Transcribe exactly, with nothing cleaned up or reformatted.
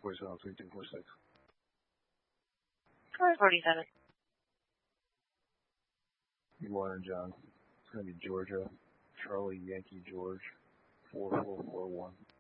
forty-seven, three two four six. four forty-seven. Good morning, John. It's going to be Georgia, Charlie, Yankee, George, four four four one.